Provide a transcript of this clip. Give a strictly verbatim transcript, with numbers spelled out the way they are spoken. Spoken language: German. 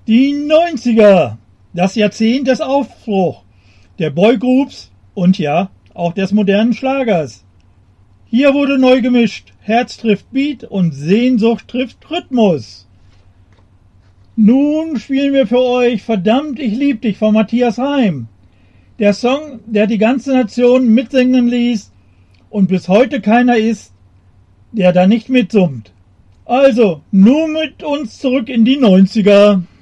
Die neunziger, das Jahrzehnt des Aufbruchs, der Boygroups und ja, auch des modernen Schlagers. Hier wurde neu gemischt, Herz trifft Beat und Sehnsucht trifft Rhythmus. Nun spielen wir für euch Verdammt, ich lieb dich von Matthias Reim. Der Song, der die ganze Nation mitsingen ließ und bis heute keiner ist, der da nicht mitsummt. Also, nun mit uns zurück in die neunziger.